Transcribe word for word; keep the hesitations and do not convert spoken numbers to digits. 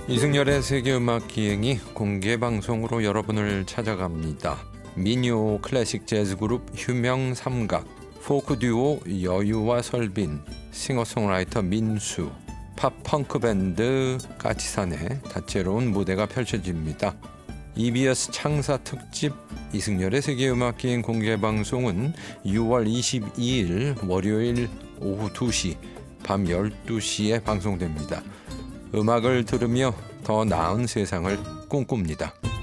이승열의 세계음악기행이 공개방송으로 여러분을 찾아갑니다. 민요 클래식 재즈 그룹 휴명 삼각, 포크 듀오 여유와 설빈, 싱어송라이터 민수, 팝 펑크 밴드 까치산의 다채로운 무대가 펼쳐집니다. 이비에스 창사 특집 이승열의 세계음악기행 공개방송은 유월 이십이일 월요일 오후 두 시, 밤 열두 시에 방송됩니다. 음악을 들으며 더 나은 세상을 꿈꿉니다.